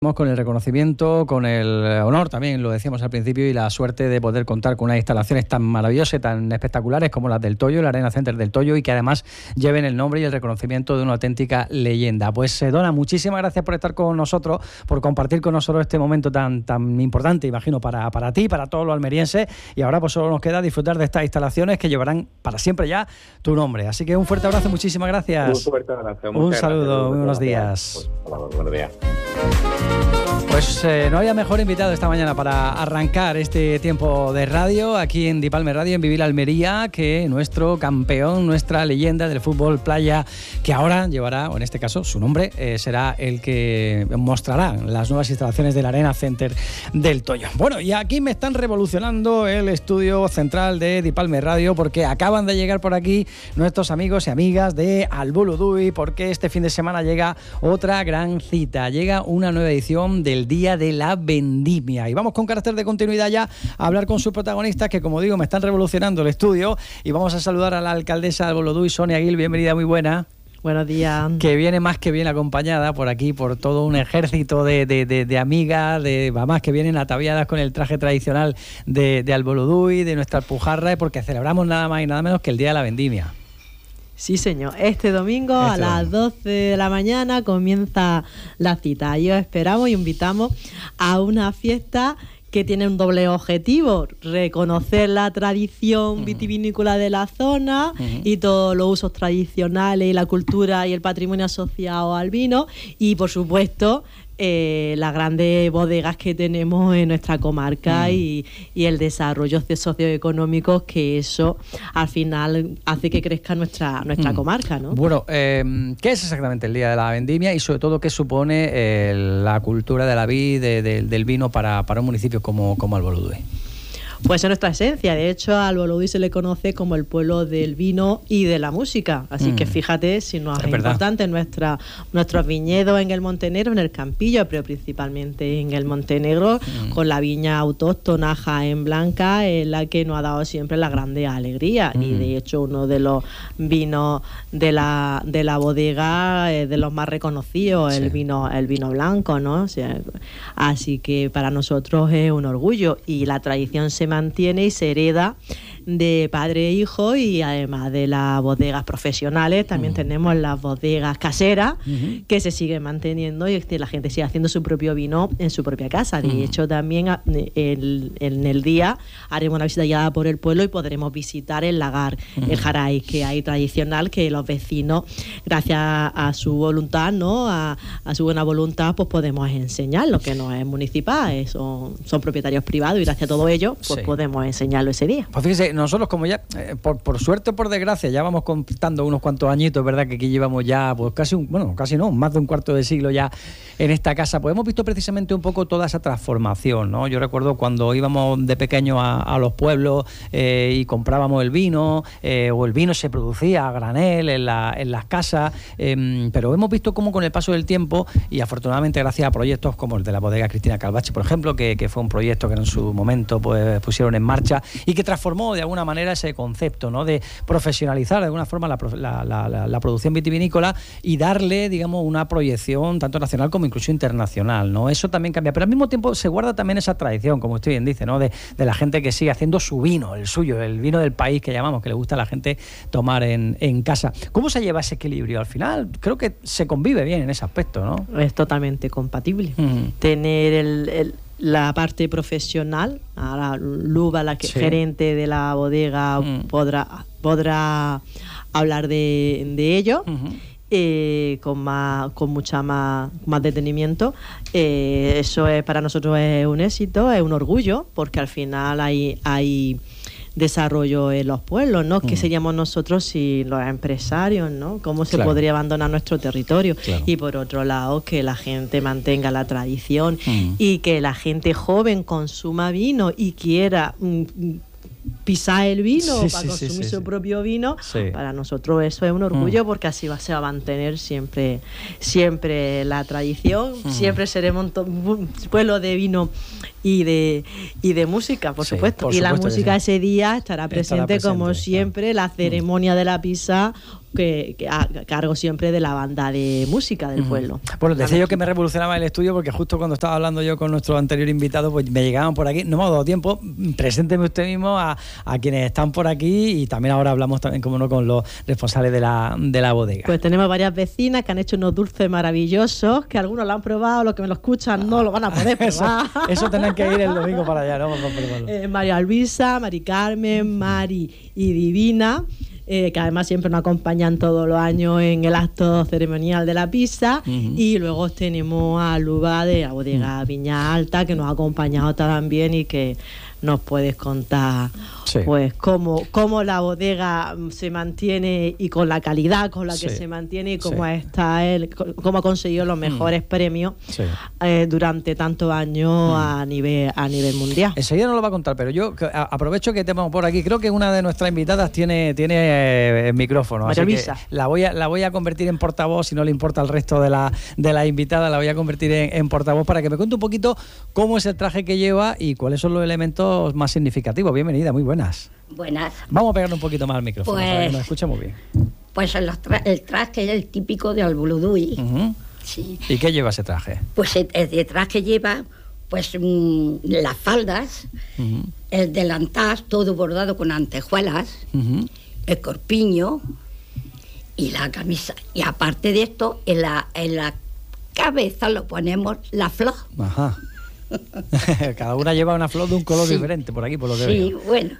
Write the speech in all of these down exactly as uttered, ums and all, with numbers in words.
Con el reconocimiento, con el honor también, lo decíamos al principio, y la suerte de poder contar con unas instalaciones tan maravillosas, tan espectaculares como las del Toyo, la Arena Center del Toyo, y que además lleven el nombre y el reconocimiento de una auténtica leyenda. Pues eh, Dona, muchísimas gracias por estar con nosotros, por compartir con nosotros este momento tan, tan importante, imagino, para, para ti, para todos los almerienses, y ahora pues solo nos queda disfrutar de estas instalaciones que llevarán para siempre ya tu nombre. Así que un fuerte abrazo, muchísimas gracias. Un fuerte abrazo. Un saludo, gracias, muy buenos días. Pues, hola, buenos días. Pues eh, no había mejor invitado esta mañana para arrancar este tiempo de radio aquí en Dipalme Radio, en Vivir Almería, que nuestro campeón, nuestra leyenda del fútbol playa, que ahora llevará, o en este caso su nombre, eh, será el que mostrará las nuevas instalaciones de la Arena Center del Toyo. Bueno, y aquí me están revolucionando el estudio central de Dipalme Radio, porque acaban de llegar por aquí nuestros amigos y amigas de Alboludui, porque este fin de semana llega otra gran cita, llega una nueva edición del Día de la Vendimia. Y vamos con carácter de continuidad ya a hablar con sus protagonistas, que como digo me están revolucionando el estudio, y vamos a saludar a la alcaldesa de Alboludui, Sonia Gil. Bienvenida, muy buena. Buenos días. Que viene más que bien acompañada por aquí, por todo un ejército de, de, de, de amigas, de mamás que vienen ataviadas con el traje tradicional de, de Alboludui, de nuestra Alpujarra, porque celebramos nada más y nada menos que el Día de la Vendimia. Sí, señor. Este domingo este a las domingo. doce de la mañana comienza la cita. Y os esperamos y invitamos a una fiesta que tiene un doble objetivo: reconocer la tradición uh-huh. vitivinícola de la zona uh-huh. y todos los usos tradicionales y la cultura y el patrimonio asociado al vino, y por supuesto Eh, las grandes bodegas que tenemos en nuestra comarca mm. y, y el desarrollo socioeconómico, que eso al final hace que crezca nuestra nuestra mm. comarca, ¿no? Bueno, eh, ¿qué es exactamente el Día de la Vendimia y sobre todo qué supone eh, la cultura de la vid, de, de, del vino para, para un municipio como, como Alboludui? Pues es nuestra esencia. De hecho, a Alboludui se le conoce como el pueblo del vino y de la música. Así mm. que fíjate si nos es, es importante nuestra, nuestros viñedos en el Montenegro, en el Campillo, pero principalmente en el Montenegro, mm. con la viña autóctona Jaén Blanca, es la que nos ha dado siempre la grande alegría. Mm. Y de hecho, uno de los vinos de la, de la bodega es de los más reconocidos, sí. el vino, el vino blanco, ¿no? O sea, así que para nosotros es un orgullo, y la tradición se mantiene y se hereda de padre e hijo, y además de las bodegas profesionales también uh-huh. tenemos las bodegas caseras uh-huh. que se siguen manteniendo, y la gente sigue haciendo su propio vino en su propia casa. De uh-huh. hecho, también el, en el día haremos una visita guiada por el pueblo y podremos visitar el lagar, uh-huh. el Jaray que hay tradicional, que los vecinos, gracias a su voluntad, ¿no? a, a su buena voluntad, pues podemos enseñar lo que no es municipal, es, son, son propietarios privados, y gracias a todo ello pues sí. podemos enseñarlo ese día. Pues fíjese, nosotros como ya, eh, por, por suerte o por desgracia, ya vamos contando unos cuantos añitos, ¿verdad? Que aquí llevamos ya, pues casi un, bueno, casi no, más de un cuarto de siglo ya en esta casa. Pues hemos visto precisamente un poco toda esa transformación, ¿no? Yo recuerdo cuando íbamos de pequeño a, a los pueblos eh, y comprábamos el vino, eh, o el vino se producía a granel en, la, en las casas, eh, pero hemos visto cómo con el paso del tiempo, y afortunadamente gracias a proyectos como el de la bodega Cristina Calvache, por ejemplo, que, que fue un proyecto que en su momento pues pusieron en marcha y que transformó de alguna manera ese concepto, ¿no? De profesionalizar de alguna forma la, la, la, la producción vitivinícola y darle, digamos, una proyección tanto nacional como incluso internacional, ¿no? Eso también cambia, pero al mismo tiempo se guarda también esa tradición, como usted bien dice, ¿no? De, de la gente que sigue haciendo su vino, el suyo, el vino del país que llamamos, que le gusta a la gente tomar en, en casa. ¿Cómo se lleva ese equilibrio? Al final creo que se convive bien en ese aspecto, ¿no? Es totalmente compatible. Mm. Tener el, el la parte profesional, ahora Luba, la que, sí. gerente de la bodega, mm. podrá podrá hablar de, de ello uh-huh. eh, con más con mucha más, más detenimiento. Eh, eso es para nosotros es un éxito, es un orgullo, porque al final hay hay desarrollo en los pueblos, ¿no? Mm. ¿Qué seríamos nosotros sin los empresarios, ¿no? ¿Cómo se claro. podría abandonar nuestro territorio? Claro. Y por otro lado, que la gente mantenga la tradición mm. y que la gente joven consuma vino y quiera mm, pisar el vino sí, para sí, consumir sí, sí, su sí. propio vino, sí. para nosotros eso es un orgullo, mm. porque así va, se va a mantener siempre siempre la tradición, mm. siempre seremos un pueblo de vino y de y de música, por sí, supuesto. Por y supuesto la música sí. ese día estará presente, estará presente como siempre, claro. la ceremonia de la pizza, que, que a cargo siempre de la banda de música del pueblo. Bueno, decía yo que me revolucionaba el estudio porque justo cuando estaba hablando yo con nuestro anterior invitado, pues me llegaban por aquí, no me ha dado tiempo, presénteme usted mismo a, a quienes están por aquí y también ahora hablamos también, como no, con los responsables de la, de la bodega. Pues tenemos varias vecinas que han hecho unos dulces maravillosos, que algunos lo han probado, los que me lo escuchan no lo van a poder probar. Eso, eso tendrán que ir el domingo para allá, ¿no? Eh, María Luisa, Mari Carmen, Mari y Divina. Eh, que además siempre nos acompañan todos los años en el acto ceremonial de la pizza. Uh-huh. Y luego tenemos a Luba de la bodega uh-huh. Viña Alta, que nos ha acompañado también y que nos puedes contar sí. pues cómo, cómo la bodega se mantiene y con la calidad con la que sí. se mantiene y cómo sí. está él, cómo ha conseguido los mejores mm. premios sí. eh, durante tantos años mm. a nivel a nivel mundial. Enseguida nos lo va a contar, pero yo aprovecho que tenemos por aquí, creo que una de nuestras invitadas tiene tiene eh, el micrófono, así que la voy a la voy a convertir en portavoz, si no le importa al resto de la de la invitada, la voy a convertir en, en portavoz para que me cuente un poquito cómo es el traje que lleva y cuáles son los elementos más significativos. Bienvenida, muy buenas. Buenas. Vamos a pegarle un poquito más al micrófono pues, para que nos escuche muy bien. Pues el, tra- el traje es el típico de Albuluduy. Uh-huh. Sí. ¿Y qué lleva ese traje? Pues el, el traje lleva pues mmm, las faldas, uh-huh. el delantal todo bordado con antejuelas, uh-huh. el corpiño y la camisa. Y aparte de esto, en la, en la cabeza lo ponemos la flor. Ajá. Cada una lleva una flor de un color sí. diferente, por aquí, por lo que sí, veo. bueno.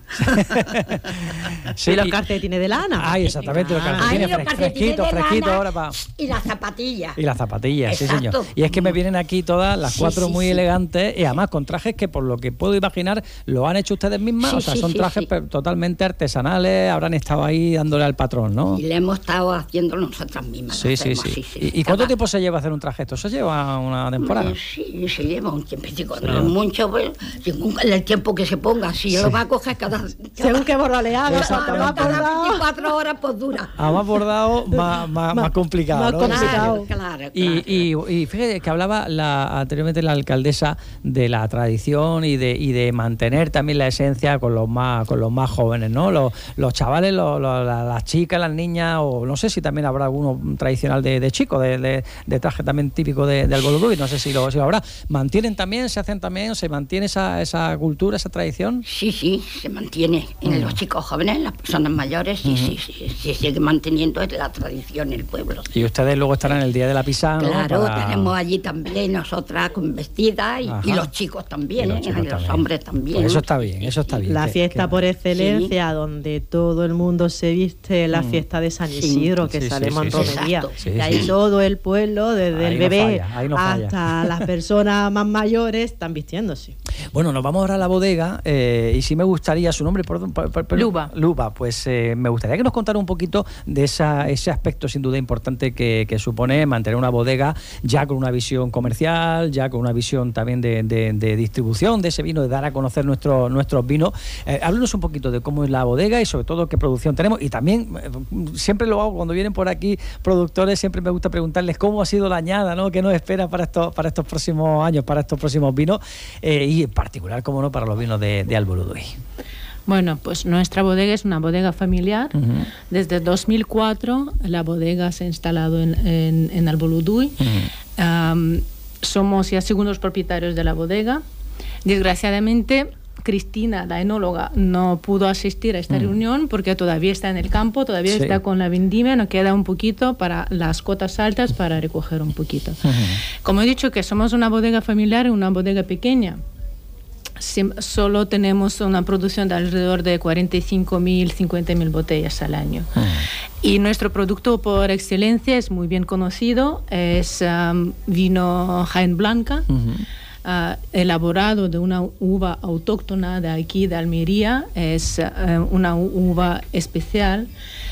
sí, y los calcetines de lana. Ay, exactamente, los calcetines Ay, fres- fresquitos, fresquitos ahora para... Y las zapatillas. Y las zapatillas, sí, señor. Y es que me vienen aquí todas las sí, cuatro sí, muy sí. elegantes y además con trajes que, por lo que puedo imaginar, lo han hecho ustedes mismas. Sí, o sea, sí, son trajes sí, sí. totalmente artesanales, habrán estado ahí dándole al patrón, ¿no? Y le hemos estado haciendo nosotras mismas. Sí, sí, sí. sí, sí. ¿Y, ¿Y cuánto tiempo se lleva hacer un traje? ¿Esto se lleva una temporada? Sí, se lleva un tiempo. No es mucho, pues, según el tiempo que se ponga, si sí. lo va a coger cada... cada según que borraleado, cada, cada veinticuatro horas, pues dura. A más bordado, más, más, más complicado, más ¿no? complicado. Claro, claro, claro. Y, y, y fíjate que hablaba la, anteriormente la alcaldesa de la tradición y de, y de mantener también la esencia con los más, con los más jóvenes, ¿no? Los, los chavales, los, los, las chicas, las niñas, o no sé si también habrá alguno tradicional de, de chico, de, de, de traje también típico de, de Albuluduy, no sé si lo, si lo habrá. ¿Mantienen también, se hacen también, se mantiene esa, esa cultura, esa tradición? Sí, sí, se mantiene. En uh-huh. los chicos jóvenes, en las personas mayores, sí, uh-huh. sí, sí, sí, sigue manteniendo la tradición el pueblo. Y ustedes luego estarán en el día de la pizza, ¿no? Claro, Para... tenemos allí también nosotras con vestidas y, y los chicos también, y los, chicos ¿eh? también. Los hombres también. Pues eso está bien, eso está bien. La que, fiesta que... por excelencia, sí. donde todo el mundo se viste, la mm. fiesta de San Isidro, sí. que sí, salemos sí, sí, en romería. Sí, y ahí sí. todo el pueblo, desde ahí el bebé no falla, no hasta falla. las personas más mayores, están vistiéndose. Bueno, nos vamos ahora a la bodega eh, y sí me gustaría, su nombre, perdón, per, per, per, Luba. Luba, pues eh, me gustaría que nos contara un poquito de esa, ese aspecto sin duda importante que, que supone mantener una bodega ya con una visión comercial, ya con una visión también de, de, de distribución de ese vino, de dar a conocer nuestro, nuestros vinos. Eh, háblenos un poquito de cómo es la bodega y sobre todo qué producción tenemos. Y también, eh, siempre lo hago cuando vienen por aquí productores, siempre me gusta preguntarles cómo ha sido la añada, ¿no? ¿Qué nos espera para estos, para estos próximos años, para estos próximos vinos? Eh, y en particular, como no, para los vinos de, de Albuluduy. Bueno, pues nuestra bodega es una bodega familiar. Uh-huh. Desde dos mil cuatro la bodega se ha instalado en, en, en Albuluduy. Uh-huh. Um, somos ya segundos propietarios de la bodega. Desgraciadamente, Cristina, la enóloga, no pudo asistir a esta uh-huh. reunión porque todavía está en el campo, todavía sí. está con la vendimia, nos queda un poquito para las cotas altas para recoger un poquito. Uh-huh. Como he dicho que somos una bodega familiar y una bodega pequeña, solo tenemos una producción de alrededor de cuarenta y cinco mil, cincuenta mil botellas al año. Uh-huh. Y nuestro producto por excelencia es muy bien conocido, es um, vino Jaén Blanca, uh-huh. uh, elaborado de una uva autóctona de aquí, de Almería, es uh, una uva especial.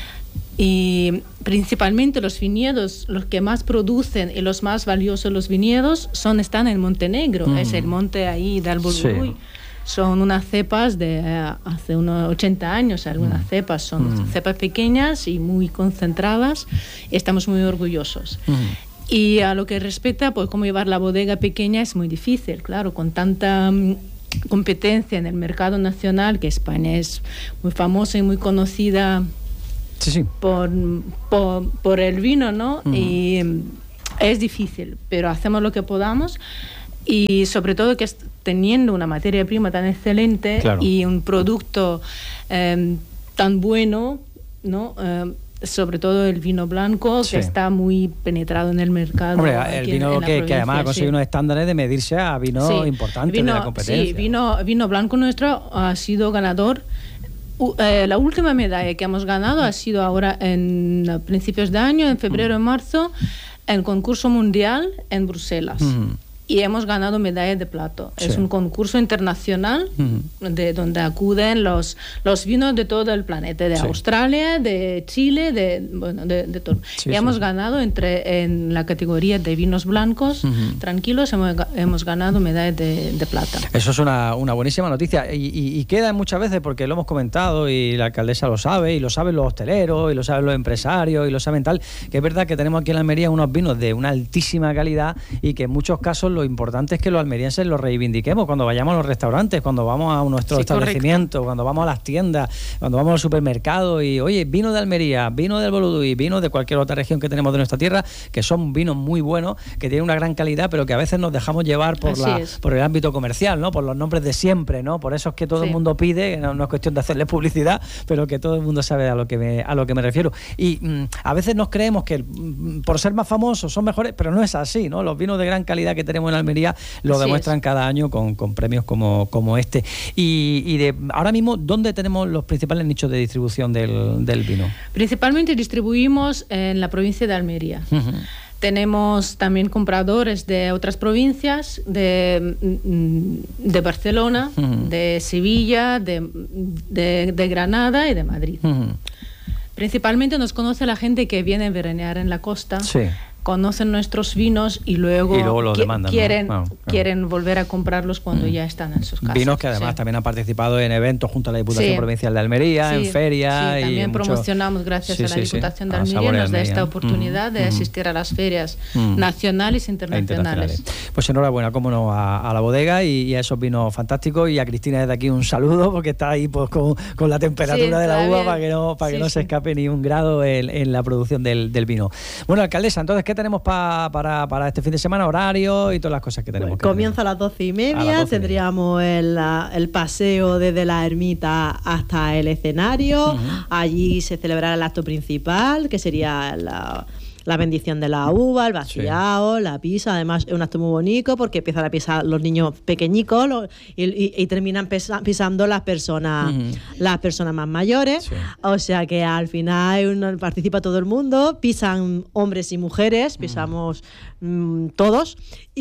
Y principalmente los viñedos, los que más producen y los más valiosos los viñedos son, están en Montenegro, mm. es el monte ahí de Albuluduy. Sí. Son unas cepas de uh, hace unos ochenta años, algunas mm. cepas, son mm. cepas pequeñas y muy concentradas, y estamos muy orgullosos. Mm. Y a lo que respecta, pues cómo llevar la bodega pequeña es muy difícil, claro, con tanta competencia en el mercado nacional, que España es muy famosa y muy conocida sí, sí. Por, por, por el vino, ¿no? Uh-huh. Y es difícil, pero hacemos lo que podamos. Y sobre todo que teniendo una materia prima tan excelente, claro, y un producto eh, tan bueno, ¿no? Eh, sobre todo el vino blanco, sí, que está muy penetrado en el mercado. Hombre, el vino en, en que, que además ha conseguido sí. unos estándares de medirse a vino sí. importantes vino, de la competencia. Sí, vino, vino blanco nuestro ha sido ganador. Uh, eh, la última medalla que hemos ganado ha sido ahora en principios de año, en febrero, en marzo, en concurso mundial en Bruselas. Uh-huh. Y hemos ganado medalla de plata. Sí. Es un concurso internacional uh-huh. de donde acuden los, los vinos de todo el planeta, de sí. Australia, de Chile, de, bueno, de, de todo. Sí, y sí. hemos ganado entre, en la categoría de vinos blancos, uh-huh. tranquilos, hemos, hemos ganado medalla de, de plata. Eso es una, una buenísima noticia. Y, y, y queda muchas veces, porque lo hemos comentado y la alcaldesa lo sabe, y lo saben los hosteleros, y lo saben los empresarios, y lo saben tal, que es verdad que tenemos aquí en la Almería unos vinos de una altísima calidad y que en muchos casos lo importante es que los almerienses los reivindiquemos cuando vayamos a los restaurantes, cuando vamos a nuestro sí, establecimiento, correcto. Cuando vamos a las tiendas, cuando vamos al supermercado y, oye, vino de Almería, vino del Boludui, vino de cualquier otra región que tenemos de nuestra tierra, que son vinos muy buenos, que tienen una gran calidad, pero que a veces nos dejamos llevar por, la, por el ámbito comercial, ¿no? Por los nombres de siempre, ¿no? Por eso es que todo sí. el mundo pide, no, no es cuestión de hacerle publicidad, pero que todo el mundo sabe a lo que me, a lo que me refiero. Y mmm, a veces nos creemos que mmm, por ser más famosos son mejores, pero no es así, ¿no? Los vinos de gran calidad que tenemos en Almería lo Así demuestran es. cada año con, con premios como, como este. Y, y de ahora mismo, ¿dónde tenemos los principales nichos de distribución del, del vino? Principalmente distribuimos en la provincia de Almería. Uh-huh. Tenemos también compradores de otras provincias, de, de Barcelona, uh-huh. de Sevilla, de, de, de Granada y de Madrid. Uh-huh. Principalmente nos conoce la gente que viene a veranear en la costa. Sí. Conocen nuestros vinos y luego, y luego los qui- demandan, quieren, ¿no? Claro, quieren volver a comprarlos cuando mm. ya están en sus casas. Vinos que además sí. también han participado en eventos junto a la Diputación sí. Provincial de Almería, sí. en ferias. Sí, también y promocionamos, mucho... gracias sí, a la sí, Diputación sí. de Almería, nos da esta mm. oportunidad mm. de asistir a las ferias mm. nacionales e internacionales. e internacionales. Pues enhorabuena, cómo no, a, a la bodega y, y a esos vinos fantásticos. Y a Cristina desde aquí un saludo, porque está ahí pues con, con la temperatura sí, de la uva bien. para que no, para sí, que no sí. se escape ni un grado en, en la producción del, del vino. Bueno, alcaldesa, entonces, ¿qué tenemos para Para, para este fin de semana, horario y todas las cosas que tenemos? Pues comienza a las doce y media, tendríamos el, el paseo desde la ermita hasta el escenario. Uh-huh. Allí se celebrará el acto principal, que sería la, la bendición de la uva, el vaciado, sí. la pisa. Además es un acto muy bonito porque empiezan a pisar los niños pequeñicos los, y, y, y terminan pesa, pisando las personas uh-huh. las personas más mayores. Sí. O sea que al final uno, participa todo el mundo, pisan hombres y mujeres, pisamos uh-huh. mmm, todos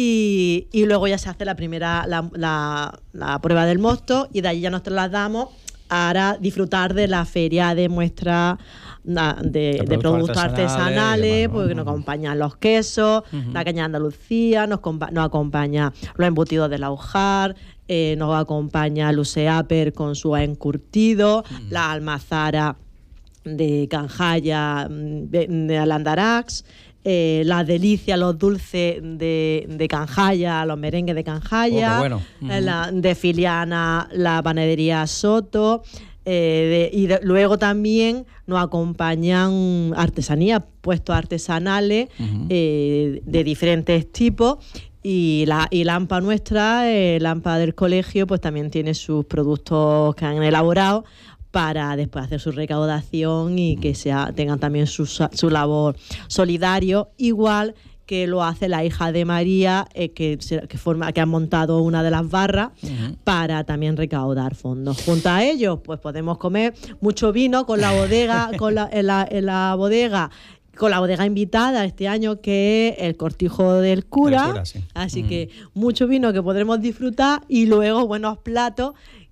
y, y luego ya se hace la primera la, la, la prueba del mosto y de allí ya nos trasladamos a disfrutar de la feria de muestra de, de, de productos artesanales, artesanales demás, porque ¿no? nos acompañan los quesos, uh-huh. la caña de Andalucía, nos, compa- nos acompaña los embutidos del Aujar, eh, nos acompaña Luceaper con su encurtido, uh-huh. la almazara de Canjaya de, de Alandarax, eh, la delicia, los dulces de, de Canjaya, los merengues de Canjaya, oh, bueno. uh-huh. la, de Filiana, la panadería Soto. Eh, de, y de, luego también nos acompañan artesanías, puestos artesanales uh-huh. eh, de diferentes tipos. Y la, y la A M P A nuestra, eh, la A M P A del colegio, pues también tiene sus productos que han elaborado para después hacer su recaudación y que sea, tengan también su, su labor solidario, igual que lo hace la hija de María, eh, que, que, forma, que han montado una de las barras uh-huh. para también recaudar fondos. Junto a ellos, pues podemos comer mucho vino con la bodega, con la, en, la, en la bodega, con la bodega invitada este año, que es el Cortijo del Cura. El cura sí. Así uh-huh. uh-huh. que mucho vino que podremos disfrutar y luego buenos platos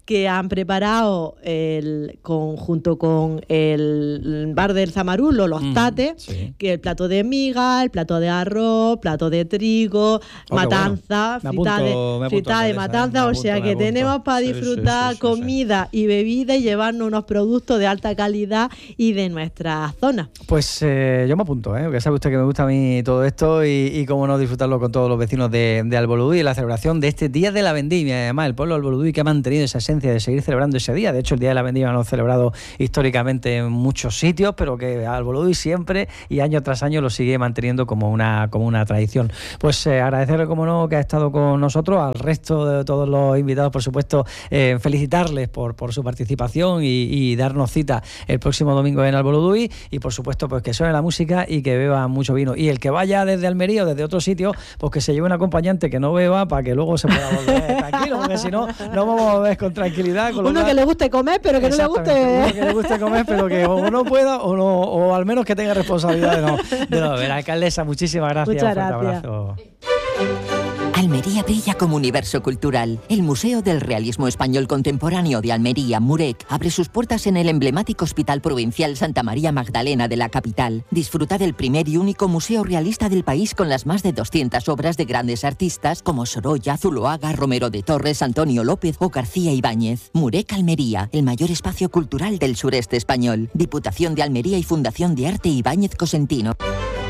que han preparado el, con, junto con el bar del Zamarulo, los mm, tates, sí. que el plato de miga, el plato de arroz, plato de trigo, oh, matanza, bueno. frita apunto, de, frita de matanza, esa, o sea que tenemos para disfrutar sí, sí, sí, comida sí. y bebida y llevarnos unos productos de alta calidad y de nuestra zona. Pues eh, yo me apunto, ¿eh? Porque sabe usted que me gusta a mí todo esto y, y cómo no disfrutarlo con todos los vecinos de, de Alboludui y la celebración de este Día de la Vendimia. Además, el pueblo de Alboludui que ha mantenido esa esencia de seguir celebrando ese día. De hecho, el Día de la Vendimia lo han celebrado históricamente en muchos sitios, pero que Alboludui siempre y año tras año lo sigue manteniendo como una, como una tradición. Pues eh, agradecerle, como no, que ha estado con nosotros, al resto de todos los invitados, por supuesto, eh, felicitarles por, por su participación y, y darnos cita el próximo domingo en Alboludui y, por supuesto, pues que suene la música y que beba mucho vino. Y el que vaya desde Almería o desde otro sitio, pues que se lleve un acompañante que no beba para que luego se pueda volver tranquilo, porque si no, no vamos a ver con tranquilidad. Con uno que le guste comer, pero que no le guste... Uno que le guste comer, pero que o no pueda o, no, o al menos que tenga responsabilidad de no, de no beber. Alcaldesa, muchísimas gracias. Muchas un fuerte gracias. abrazo. Almería brilla como universo cultural. El Museo del Realismo Español Contemporáneo de Almería, Murec, abre sus puertas en el emblemático Hospital Provincial Santa María Magdalena de la capital. Disfruta del primer y único museo realista del país con las más de doscientas obras de grandes artistas como Sorolla, Zuloaga, Romero de Torres, Antonio López o García Ibáñez. Murec, Almería, el mayor espacio cultural del sureste español. Diputación de Almería y Fundación de Arte Ibáñez Cosentino.